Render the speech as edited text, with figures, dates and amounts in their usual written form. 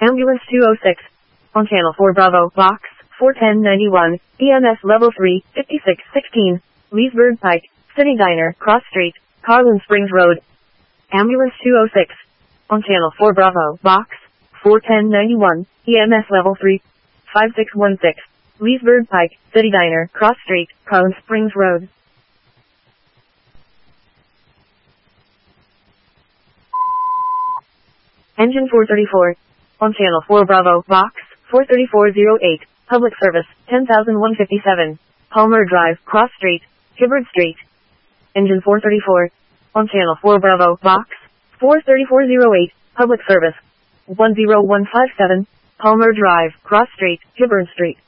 Ambulance 206. On Channel 4 Bravo, Box 41091, EMS Level 3, 5616, Leesburg Pike, City Diner, Cross Street, Carlin Springs Road. Ambulance 206. On Channel 4 Bravo, Box 41091, EMS Level 3, 5616, Leesburg Pike, City Diner, Cross Street, Carlin Springs Road. Engine 434. On Channel 4 Bravo, Box 43408, Public Service, 10157, Palmer Drive, Cross Street, Hibbard Street. Engine 434. On Channel 4 Bravo, Box 43408, Public Service, 10157, Palmer Drive, Cross Street, Hibbard Street.